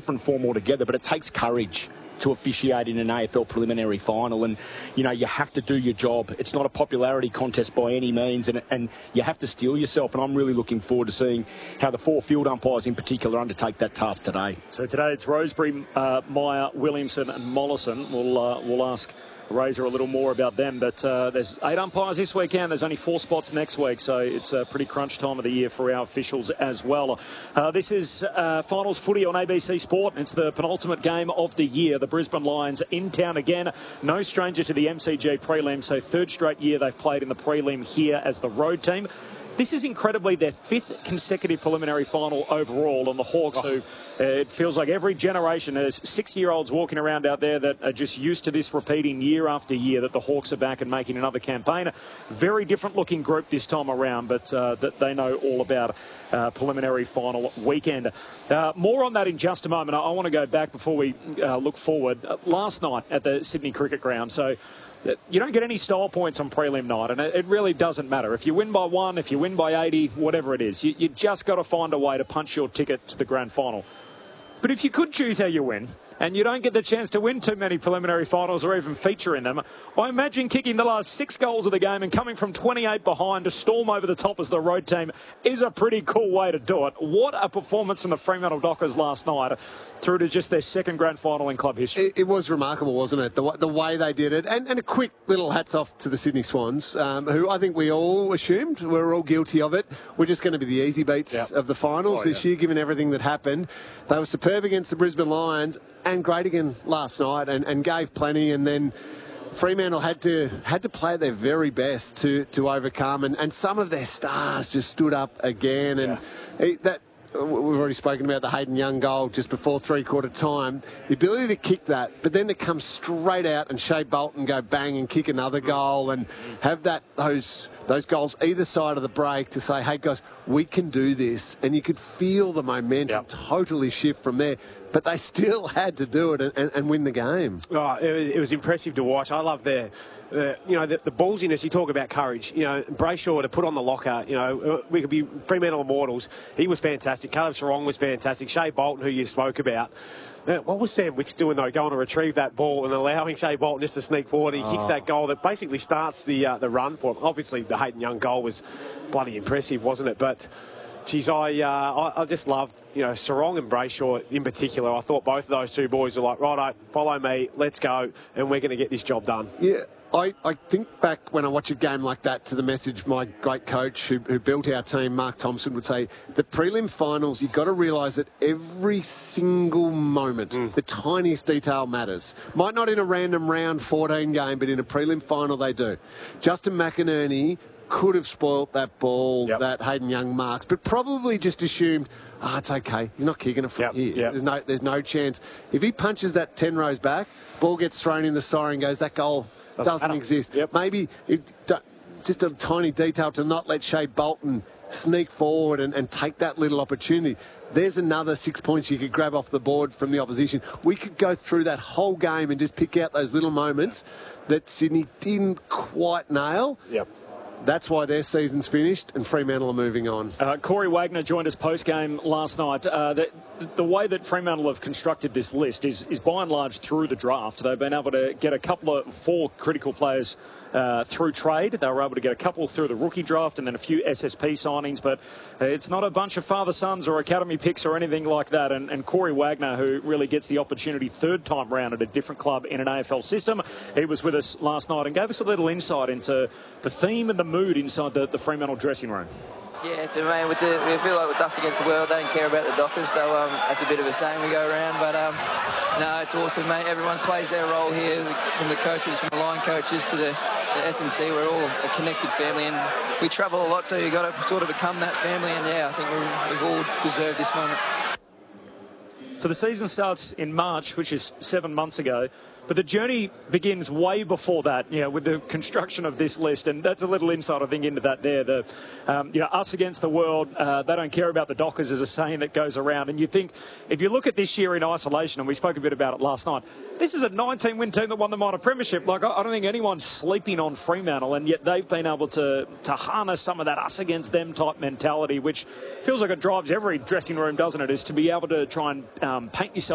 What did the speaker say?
different form altogether, but it takes courage to officiate in an AFL preliminary final, and you know you have to do your job. It's not a popularity contest by any means, and you have to steel yourself, and I'm really looking forward to seeing how the 4 field umpires in particular undertake that task today. So today it's Rosebery, Meyer, Williamson and Mollison. We'll ask Razor a little more about them, but there's 8 umpires this weekend. There's only 4 spots next week, so it's a pretty crunch time of the year for our officials as well. This is finals footy on ABC Sport. It's the penultimate game of the year. The Brisbane Lions in town again. No stranger to the MCG prelim, so 3rd straight year they've played in the prelim here as the road team. This is incredibly their 5th consecutive preliminary final overall, and the Hawks, who it feels like every generation, there's 60-year-olds walking around out there that are just used to this repeating year after year, that the Hawks are back and making another campaign. Very different looking group this time around, but that they know all about preliminary final weekend. More on that in just a moment. I want to go back before we look forward. Last night at the Sydney Cricket Ground, so you don't get any style points on prelim night, and it really doesn't matter. If you win by 1, if you win by 80, whatever it is, you just got to find a way to punch your ticket to the grand final. But if you could choose how you win, and you don't get the chance to win too many preliminary finals or even feature in them, I imagine kicking the last 6 goals of the game and coming from 28 behind to storm over the top as the road team is a pretty cool way to do it. What a performance from the Fremantle Dockers last night through to just their 2nd grand final in club history. It was remarkable, wasn't it? The way they did it. And a quick little hats off to the Sydney Swans, who I think we all assumed were all guilty of it. We're just going to be the easy beats of the finals this year, given everything that happened. They were superb against the Brisbane Lions and great again last night, and gave plenty, and then Fremantle had to play their very best to overcome, and some of their stars just stood up again, and that we've already spoken about the Hayden Young goal just before 3/4 time. The ability to kick that, but then to come straight out and Shea Bolton go bang and kick another goal and have those goals either side of the break to say, hey guys, we can do this. And you could feel the momentum totally shift from there. But they still had to do it and win the game. Oh, it was impressive to watch. I love the ballsiness. You talk about courage. You know, Brayshaw to put on the locker. You know, we could be Fremantle Immortals. He was fantastic. Caleb Sarong was fantastic. Shea Bolton, who you spoke about. What was Sam Wicks doing, though, going to retrieve that ball and allowing Shea Bolton just to sneak forward? He kicks that goal that basically starts the run for him. Obviously, the Hayden Young goal was bloody impressive, wasn't it? But geez, I just loved, Sarong and Brayshaw in particular. I thought both of those 2 boys were like, righto, follow me, let's go, and we're going to get this job done. Yeah. I think back when I watch a game like that to the message my great coach who built our team, Mark Thompson, would say, the prelim finals, you've got to realise that every single moment, the tiniest detail matters. Might not in a random round 14 game, but in a prelim final they do. Justin McInerney could have spoilt that ball that Hayden Young marks, but probably just assumed, it's okay, he's not kicking it from here. There's no chance. If he punches that 10 rows back, ball gets thrown in the siren, goes, that goal doesn't exist. Maybe just a tiny detail to not let Shea Bolton sneak forward and take that little opportunity. There's another 6 points you could grab off the board from the opposition. We could go through that whole game and just pick out those little moments that Sydney didn't quite nail. That's why their season's finished and Fremantle are moving on. Corey Wagner joined us post-game last night. The way that Fremantle have constructed this list is by and large through the draft. They've been able to get 4 critical players through trade. They were able to get a couple through the rookie draft and then a few SSP signings, but it's not a bunch of father-sons or academy picks or anything like that. And Corey Wagner, who really gets the opportunity 3rd time round at a different club in an AFL system, he was with us last night and gave us a little insight into the theme and the mood inside the Fremantle dressing room. Yeah, we feel like it's us against the world. They don't care about the Dockers, so that's a bit of a saying we go around. But no, it's awesome, mate. Everyone plays their role here, from the coaches, from the line coaches to the S&C. We're all a connected family, and we travel a lot, so you've got to sort of become that family. And yeah, I think we've all deserved this moment. So the season starts in March, which is 7 months ago. But the journey begins way before that, with the construction of this list. And that's a little insight, I think, into that there. Us against the world, they don't care about the Dockers is a saying that goes around. And you think, if you look at this year in isolation, and we spoke a bit about it last night, this is a 19-win team that won the minor premiership. Like, I don't think anyone's sleeping on Fremantle, and yet they've been able to harness some of that us against them type mentality, which feels like it drives every dressing room, doesn't it, is to be able to try and paint yourself